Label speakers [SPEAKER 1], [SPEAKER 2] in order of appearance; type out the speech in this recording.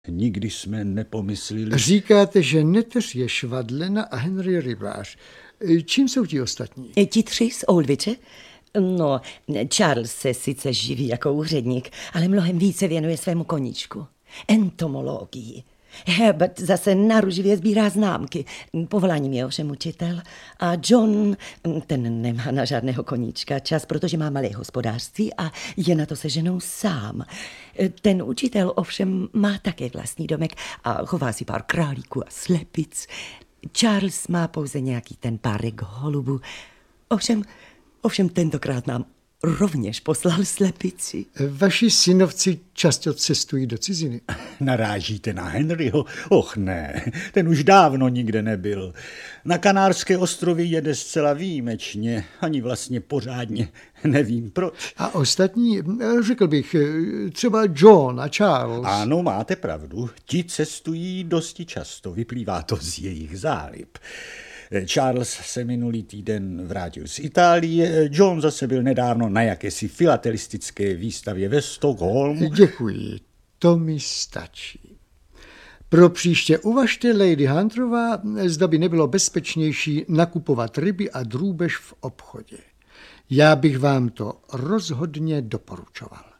[SPEAKER 1] Nikdy jsme nepomysleli.
[SPEAKER 2] Říkáte, že Neteř je švadlena a Henry rybář. Čím jsou ti ostatní?
[SPEAKER 3] Ti tři z Oldwiche? No, Charles se sice živí jako úředník, ale mnohem více věnuje svému koníčku. Entomologii. Herbert zase naruživě sbírá známky. Povoláním je ovšem učitel. A John, ten nemá na žádného koníčka čas, protože má malé hospodářství a je na to se ženou sám. Ten učitel ovšem má také vlastní domek a chová si pár králíků a slepic. Charles má pouze nějaký ten párek holubů. Ovšem tentokrát nám rovněž poslal slepici.
[SPEAKER 2] Vaši synovci často cestují do ciziny.
[SPEAKER 1] Narážíte na Henryho? Och ne, ten už dávno nikde nebyl. Na Kanárské ostrovy jede zcela výjimečně, ani vlastně pořádně nevím proč.
[SPEAKER 2] A ostatní, řekl bych, třeba John a Charles.
[SPEAKER 1] Ano, máte pravdu, ti cestují dosti často, vyplývá to z jejich zálib. Charles se minulý týden vrátil z Itálie, John zase byl nedávno na jakési filatelistické výstavě ve Stockholmu.
[SPEAKER 2] Děkuji, to mi stačí. Pro příště uvažte, Lady Hunterová, zda by nebylo bezpečnější nakupovat ryby a drůbež v obchodě. Já bych vám to rozhodně doporučoval.